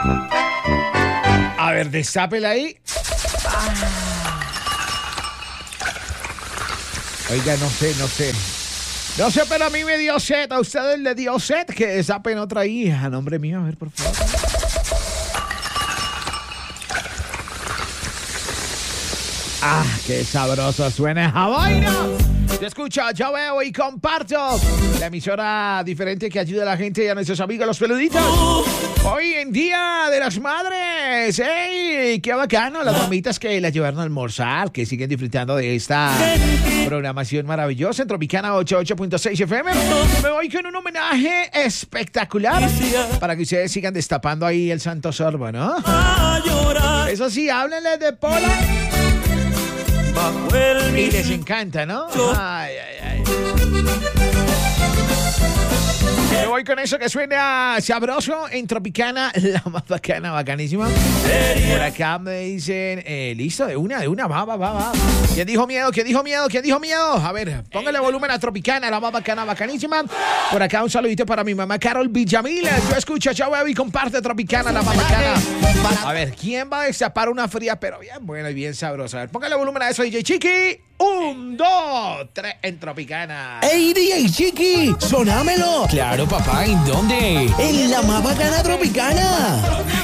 A ver, destápela ahí. Oiga, no sé. No sé, pero a mí me dio sed. A ustedes le dio sed. Que destapen otra ahí. A nombre mío, a ver, por favor. Qué sabroso suena esa vaina. Yo escucho, yo veo y comparto la emisora diferente que ayuda a la gente y a nuestros amigos los peluditos. Hoy en Día de las Madres. ¡Ey! ¡Qué bacano! Las mamitas que la llevaron a almorzar, que siguen disfrutando de esta programación maravillosa en Tropicana 88.6 FM. Me voy con un homenaje espectacular para que ustedes sigan destapando ahí el santo sorbo, ¿no? Eso sí, háblenle de Pola. Y les encanta, ¿no? Ay. Me voy con eso que suena sabroso en Tropicana, la más bacana, bacanísima. Por acá me dicen, listo, de una, va. ¿Quién dijo miedo? A ver, póngale volumen a Tropicana, la más bacana, bacanísima. Por acá un saludito para mi mamá Carol Villamil. Yo escucho, yo veo y comparte Tropicana, la más bacana. A ver, ¿quién va a destapar una fría, pero bien buena y bien sabrosa? A ver, póngale volumen a eso, DJ Chiqui. 1, 2, 3 en Tropicana. ¡Ey, DJ Chiqui! ¡Sonámelo! Claro, papá, ¿en dónde? ¡En la más bacana Tropicana!